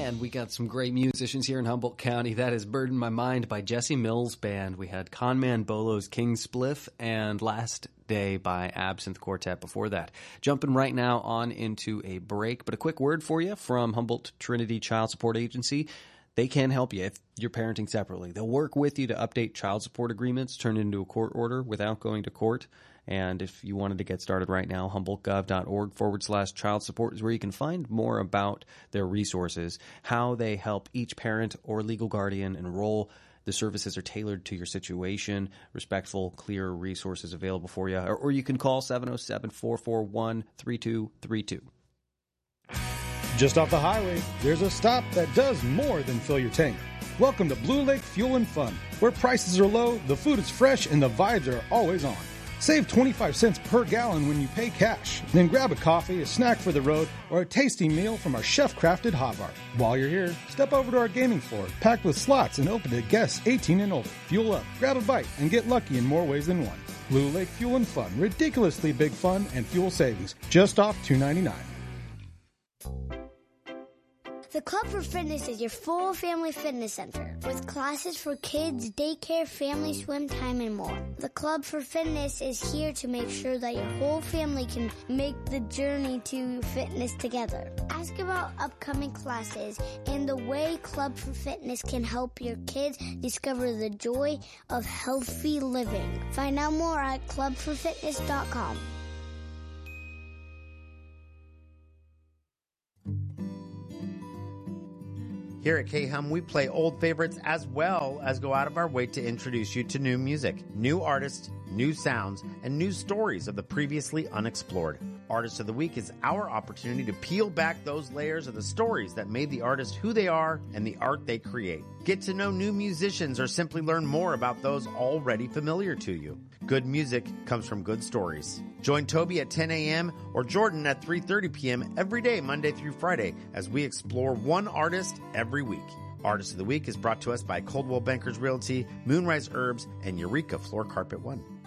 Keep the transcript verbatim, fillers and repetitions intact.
Man, we got some great musicians here in Humboldt County. That is Burden My Mind by Jesse Mills Band. We had Conman Bolo's King Spliff and Last Day by Absinthe Quartet before that. Jumping right now on into a break, but a quick word for you from Humboldt Trinity Child Support Agency. They can help you if you're parenting separately. They'll work with you to update child support agreements, turn it into a court order without going to court. And if you wanted to get started right now, humboldtgov.org forward slash child support is where you can find more about their resources, how they help each parent or legal guardian enroll. The services are tailored to your situation, respectful, clear resources available for you. Or, or you can call seven oh seven, four four one, three two three two. Just off the highway, there's a stop that does more than fill your tank. Welcome to Blue Lake Fuel and Fun, where prices are low, the food is fresh, and the vibes are always on. Save twenty-five cents per gallon when you pay cash. Then grab a coffee, a snack for the road, or a tasty meal from our chef-crafted hot bar. While you're here, step over to our gaming floor, packed with slots and open to guests eighteen and older. Fuel up, grab a bite, and get lucky in more ways than one. Blue Lake Fuel and Fun. Ridiculously big fun and fuel savings. Just off two ninety-nine. The Club for Fitness is your full family fitness center with classes for kids, daycare, family swim time, and more. The Club for Fitness is here to make sure that your whole family can make the journey to fitness together. Ask about upcoming classes and the way Club for Fitness can help your kids discover the joy of healthy living. Find out more at club for fitness dot com. Here at K-Hum, we play old favorites as well as go out of our way to introduce you to new music, new artists, new sounds, and new stories of the previously unexplored. Artist of the Week is our opportunity to peel back those layers of the stories that made the artist who they are and the art they create. Get to know new musicians or simply learn more about those already familiar to you. Good music comes from good stories. Join Toby at ten a.m. or Jordan at three thirty p.m. every day, Monday through Friday, as we explore one artist every week. Artist of the Week is brought to us by Coldwell Bankers Realty, Moonrise Herbs, and Eureka Floor Carpet One.